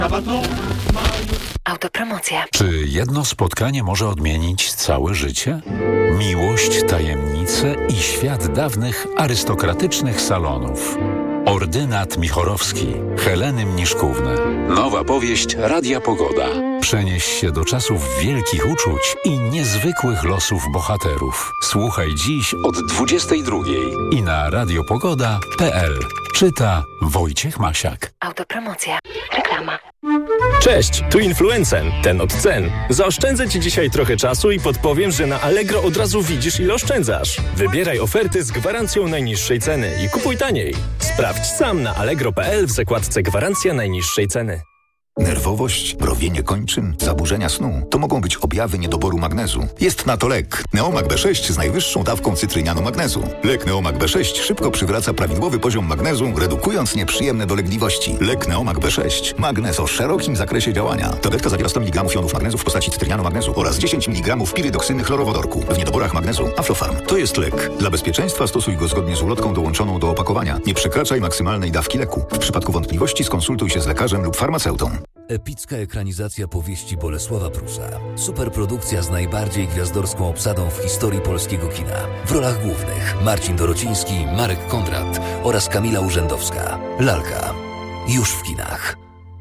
Autopromocja. Czy jedno spotkanie może odmienić całe życie? Miłość, tajemnice i świat dawnych arystokratycznych salonów. Ordynat Michorowski, Heleny Mniszkówny. Nowa powieść Radia Pogoda. Przenieś się do czasów wielkich uczuć i niezwykłych losów bohaterów. Słuchaj dziś od 22:00 i na radiopogoda.pl. Czyta Wojciech Masiak. Autopromocja. Reklama. Cześć, tu Influencen, ten od cen. Zaoszczędzę Ci dzisiaj trochę czasu i podpowiem, że na Allegro od razu widzisz, ile oszczędzasz. Wybieraj oferty z gwarancją najniższej ceny i kupuj taniej. Sprawdź sam na allegro.pl w zakładce Gwarancja najniższej ceny. Nerwowość, mrowienie kończyn, zaburzenia snu to mogą być objawy niedoboru magnezu. Jest na to lek Neomag B6 z najwyższą dawką cytrynianu magnezu. Lek Neomag B6 szybko przywraca prawidłowy poziom magnezu, redukując nieprzyjemne dolegliwości. Lek Neomag B6. Magnez o szerokim zakresie działania. Tabletka zawiera 100 mg jonów magnezu w postaci cytrynianu magnezu oraz 10 mg pirydoksyny chlorowodorku. W niedoborach magnezu Aflofarm. To jest lek. Dla bezpieczeństwa stosuj go zgodnie z ulotką dołączoną do opakowania. Nie przekraczaj maksymalnej dawki leku. W przypadku wątpliwości skonsultuj się z lekarzem lub farmaceutą. Epicka ekranizacja powieści Bolesława Prusa. Superprodukcja z najbardziej gwiazdorską obsadą w historii polskiego kina. W rolach głównych Marcin Dorociński, Marek Kondrat oraz Kamila Urzędowska. Lalka. Już w kinach.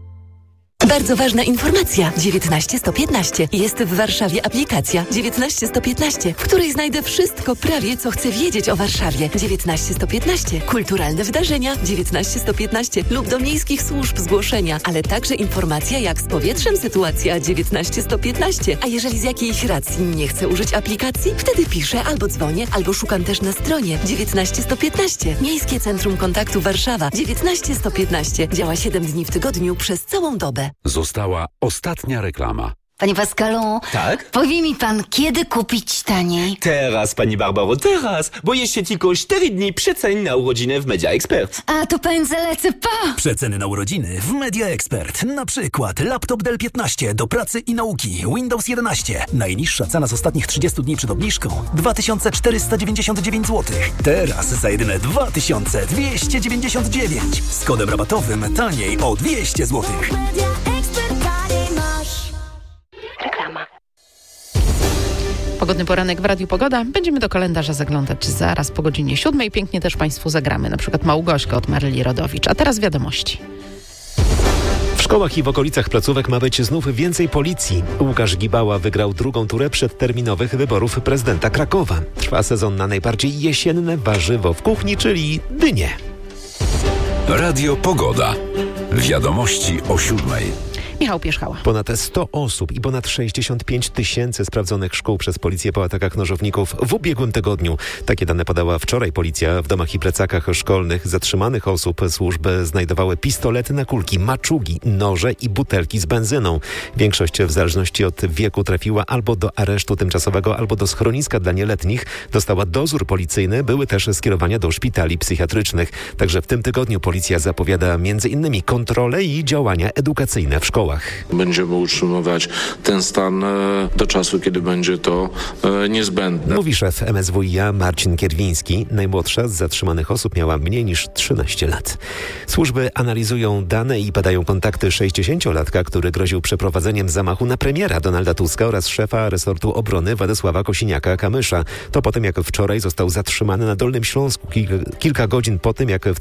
Bardzo ważna informacja. 19115. Jest w Warszawie aplikacja 19115, w której znajdę wszystko prawie, co chcę wiedzieć o Warszawie. 19115. Kulturalne wydarzenia 19115 lub do miejskich służb zgłoszenia, ale także informacja, jak z powietrzem sytuacja 19115. A jeżeli z jakiejś racji nie chcę użyć aplikacji, wtedy piszę albo dzwonię, albo szukam też na stronie 19115. Miejskie Centrum Kontaktu Warszawa 19115. Działa 7 dni w tygodniu przez całą dobę. Została ostatnia reklama. Panie Pascalu, tak? powie mi pan, kiedy kupić taniej? Teraz, pani Barbaro, teraz, bo jeszcze tylko 4 dni przecen na urodziny w Media Expert. A to pędzę lecę, pa! Przeceny na urodziny w Media Expert. Na przykład laptop Dell 15 do pracy i nauki, Windows 11. Najniższa cena z ostatnich 30 dni przed obniżką 2499 zł. Teraz za jedyne 2299. Z kodem rabatowym taniej o 200 zł. Reklama. Pogodny poranek w Radiu Pogoda. Będziemy do kalendarza zaglądać zaraz po godzinie 7. Pięknie też Państwu zagramy, na przykład Małgośkę od Maryli Rodowicz. A teraz wiadomości. W szkołach i w okolicach placówek ma być znów więcej policji. Łukasz Gibała wygrał drugą turę przedterminowych wyborów prezydenta Krakowa. Trwa sezon na najbardziej jesienne warzywo w kuchni, czyli dynie. Radio Pogoda. Wiadomości o 7:00. Michał Pierzchała. Ponad 100 osób i ponad 65 000 sprawdzonych szkół przez policję po atakach nożowników w ubiegłym tygodniu. Takie dane podała wczoraj policja. W domach i plecakach szkolnych zatrzymanych osób służby znajdowały pistolety na kulki, maczugi, noże i butelki z benzyną. Większość w zależności od wieku trafiła albo do aresztu tymczasowego, albo do schroniska dla nieletnich. Dostała dozór policyjny. Były też skierowania do szpitali psychiatrycznych. Także w tym tygodniu policja zapowiada m.in. kontrole i działania edukacyjne w szkołach. Będziemy utrzymywać ten stan do czasu, kiedy będzie to niezbędne. Mówi szef MSWiA Marcin Kierwiński. Najmłodsza z zatrzymanych osób miała mniej niż 13 lat. Służby analizują dane i badają kontakty 60-latka, który groził przeprowadzeniem zamachu na premiera Donalda Tuska oraz szefa resortu obrony Władysława Kosiniaka-Kamysza. To po tym, jak wczoraj został zatrzymany na Dolnym Śląsku. Kilka godzin po tym, jak w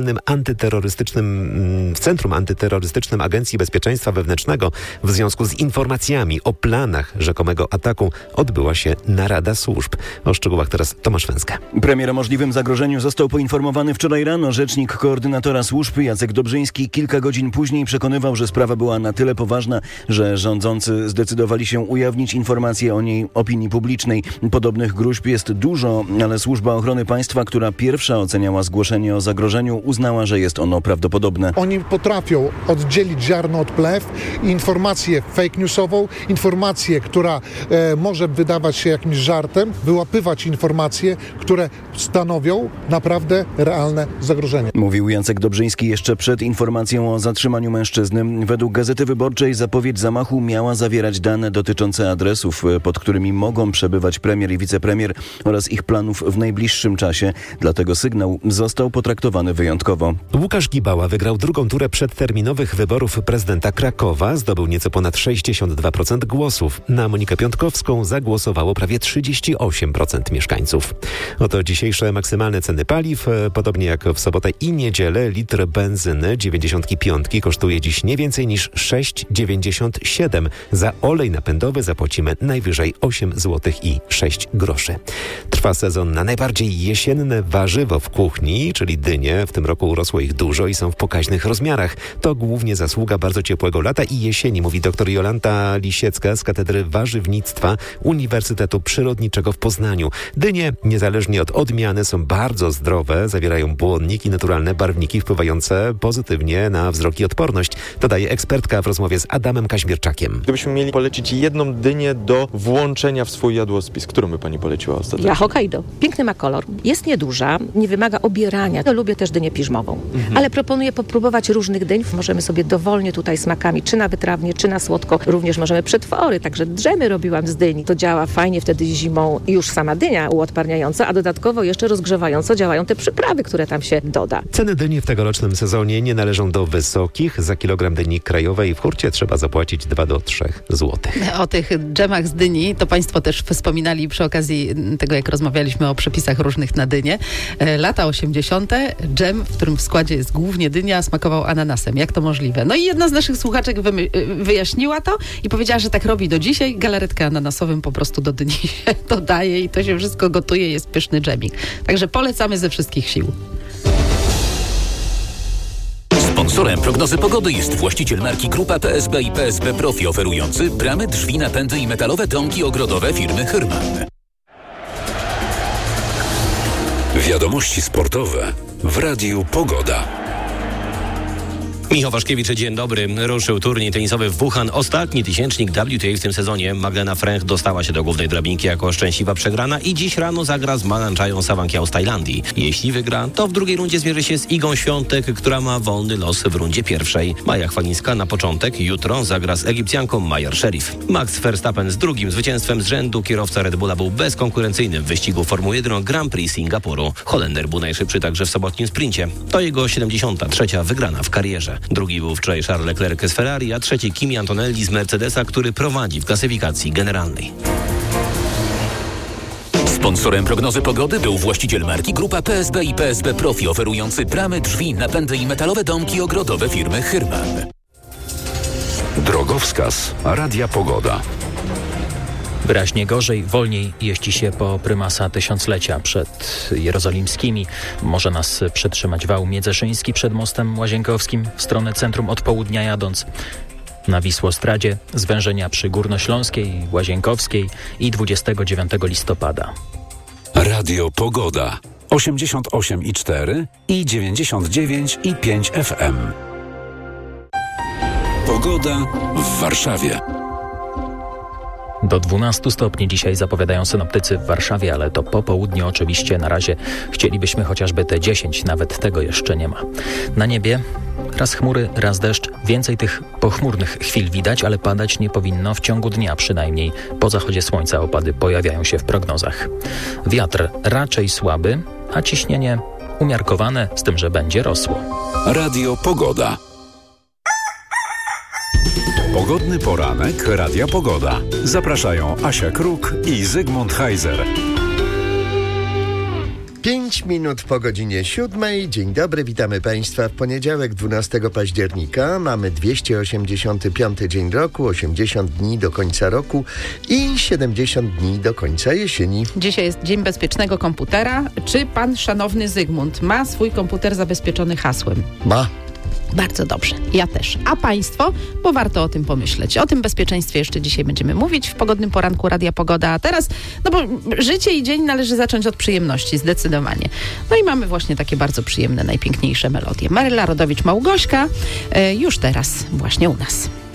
Centrum Antyterrorystycznym Agencji Bezpieczeństwa Wewnętrznego w związku z informacjami o planach rzekomego ataku odbyła się narada służb. O szczegółach teraz Tomasz Węska. Premier o możliwym zagrożeniu został poinformowany wczoraj rano. Rzecznik koordynatora służb Jacek Dobrzyński kilka godzin później przekonywał, że sprawa była na tyle poważna, że rządzący zdecydowali się ujawnić informacje o niej opinii publicznej. Podobnych gruźb jest dużo, ale Służba Ochrony Państwa, która pierwsza oceniała zgłoszenie o zagrożeniu, uznała, że jest ono prawdopodobne. Oni potrafią oddzielić ziarno od plew informację fake newsową, informację, która może wydawać się jakimś żartem, wyłapywać informacje, które stanowią naprawdę realne zagrożenie. Mówił Jacek Dobrzyński jeszcze przed informacją o zatrzymaniu mężczyzny. Według Gazety Wyborczej zapowiedź zamachu miała zawierać dane dotyczące adresów, pod którymi mogą przebywać premier i wicepremier oraz ich planów w najbliższym czasie. Dlatego sygnał został potraktowany wyjątkowo. Łukasz Gibała wygrał drugą turę przedterminowych wyborów prezydenta Krakowa. Zdobył nieco ponad 62% głosów. Na Monikę Piątkowską zagłosowało prawie 38% mieszkańców. Oto dzisiejsze maksymalne ceny paliw. Podobnie jak w sobotę i niedzielę litr benzyny 95 kosztuje dziś nie więcej niż 6,97. Za olej napędowy zapłacimy najwyżej 8 zł i 6 groszy. Trwa sezon na najbardziej jesienne warzywo w kuchni, czyli dynie. W tym roku urosło ich dużo i są w pokaźnych rozmiarach. To głównie zasługa bardzo ciepłego lata i jesieni, mówi dr Jolanta Lisiecka z Katedry Warzywnictwa Uniwersytetu Przyrodniczego w Poznaniu. Dynie, niezależnie od odmiany, są bardzo zdrowe, zawierają błonnik i naturalne barwniki wpływające pozytywnie na wzrok i odporność, dodaje ekspertka w rozmowie z Adamem Kaźmierczakiem. Gdybyśmy mieli polecić jedną dynię do włączenia w swój jadłospis, którą by pani poleciła ostatecznie? Ja Hokkaido. Piękny ma kolor. Jest nieduża, nie wymaga obierania. Ja lubię też dynię piżmową. Ale proponuję popróbować różnych dyń. Możemy sobie dowolnie tutaj smakami, czy na wytrawnie, czy na słodko. Również możemy przetwory, także drzemy robiłam z dyni. To działa fajnie wtedy zimą już sama dynia uodparniająca, a dodatkowo jeszcze rozgrzewająco działają te przyprawy, które tam się doda. Ceny dyni w tegorocznym sezonie nie należą do wysokich. Za kilogram dyni krajowej w hurcie trzeba zapłacić 2 do 3 zł. O tych dżemach z dyni to Państwo też wspominali przy okazji tego, jak rozmawialiśmy o przepisach różnych na dynię. Lata 80. dżem, w którym w składzie jest głównie dynia, smakował ananasem. Jak to możliwe? No i jedna z naszych słuchaczek wyjaśniła to i powiedziała, że tak robi do dzisiaj. Galaretkę ananasowym po prostu do dyni się dodaje i to się wszystko gotuje, jest pyszny dżemik. Także polecamy ze wszystkich sił. Sponsorem prognozy pogody jest właściciel marki Grupa PSB i PSB Profi, oferujący bramy, drzwi, napędy i metalowe domki ogrodowe firmy Hyrman. Wiadomości sportowe w Radiu Pogoda. Michał Waszkiewicz, dzień dobry. Ruszył turniej tenisowy w Wuhan. Ostatni tysięcznik WTA w tym sezonie. Magdalena Fręch dostała się do głównej drabinki jako szczęśliwa przegrana i dziś rano zagra z Mananchają Sawankiał z Tajlandii. Jeśli wygra, to w drugiej rundzie zmierzy się z Igą Świątek, która ma wolny los w rundzie pierwszej. Maja Chwalińska na początek jutro zagra z Egipcjanką Majer Sherif. Max Verstappen z drugim zwycięstwem z rzędu. Kierowca Red Bulla był bezkonkurencyjny w wyścigu Formuły 1 Grand Prix Singapuru. Holender był najszybszy także w sobotnim sprincie. To jego 73. wygrana w karierze. Drugi był wczoraj Charles Leclerc z Ferrari, a trzeci Kimi Antonelli z Mercedesa, który prowadzi w klasyfikacji generalnej. Sponsorem prognozy pogody był właściciel marki Grupa PSB i PSB Profi, oferujący bramy, drzwi, napędy i metalowe domki ogrodowe firmy Hyrman. Drogowskaz Radia Pogoda. Wyraźnie gorzej, wolniej jeździ się po prymasa tysiąclecia przed jerozolimskimi. Może nas przetrzymać wał międzyszyński przed mostem Łazienkowskim w stronę centrum od południa jadąc. Na Wisłostradzie zwężenia przy Górnośląskiej, Łazienkowskiej i 29 listopada. Radio Pogoda 88,4 i 99,5 FM. Pogoda w Warszawie. Do 12 stopni dzisiaj zapowiadają synoptycy w Warszawie, ale to po południu oczywiście. Na razie chcielibyśmy chociażby te 10, nawet tego jeszcze nie ma. Na niebie raz chmury, raz deszcz. Więcej tych pochmurnych chwil widać, ale padać nie powinno w ciągu dnia przynajmniej. Po zachodzie słońca opady pojawiają się w prognozach. Wiatr raczej słaby, a ciśnienie umiarkowane, z tym, że będzie rosło. Radio Pogoda. Pogodny poranek Radia Pogoda. Zapraszają Asia Kruk i Zygmunt Heiser. 5 minut po godzinie 7. Dzień dobry, witamy Państwa w poniedziałek 12 października. Mamy 285 dzień roku, 80 dni do końca roku i 70 dni do końca jesieni. Dzisiaj jest Dzień Bezpiecznego Komputera. Czy pan szanowny Zygmunt ma swój komputer zabezpieczony hasłem? Ma. Bardzo dobrze, ja też. A Państwo? Bo warto o tym pomyśleć. O tym bezpieczeństwie jeszcze dzisiaj będziemy mówić w pogodnym poranku Radia Pogoda. A teraz, no bo życie i dzień należy zacząć od przyjemności, zdecydowanie. No i mamy właśnie takie bardzo przyjemne, najpiękniejsze melodie. Maryla Rodowicz-Małgośka już teraz właśnie u nas.